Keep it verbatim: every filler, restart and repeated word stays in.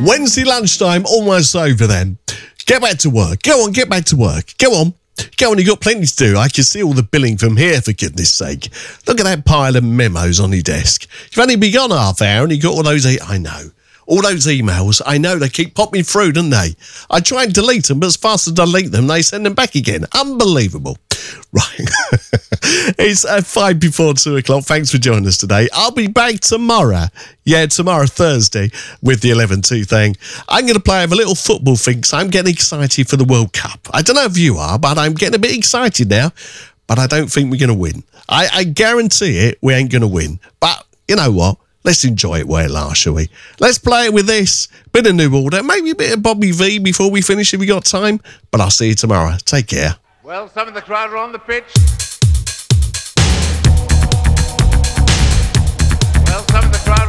Wednesday lunchtime, almost over then. Get back to work. Go on, get back to work. Go on. Go on, you've got plenty to do. I can see all the billing from here, for goodness sake. Look at that pile of memos on your desk. You've only been gone half hour and you got all those... E- I know. All those emails, I know, they keep popping through, don't they? I try and delete them, but as fast as I delete them, they send them back again. Unbelievable. Right. It's uh, five before two o'clock. Thanks for joining us today. I'll be back tomorrow. Yeah, tomorrow, Thursday, with the eleven two thing. I'm going to play with a little football thing because I'm getting excited for the World Cup. I don't know if you are, but I'm getting a bit excited now. But I don't think we're going to win. I, I guarantee it, we ain't going to win. But you know what? Let's enjoy it while it lasts, shall we? Let's play it with this. Bit of New Order, maybe a bit of Bobby V before we finish if we got time. But I'll see you tomorrow. Take care. Well, some of the crowd are on the pitch.